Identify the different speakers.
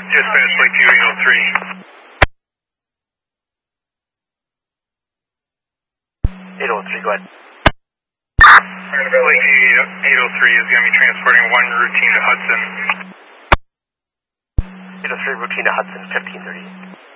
Speaker 1: Dispatch Lakeview 803.
Speaker 2: 803, go ahead.
Speaker 1: Lakeview 803 is going to be transporting one routine to Hudson.
Speaker 2: 803 routine to Hudson, 1530.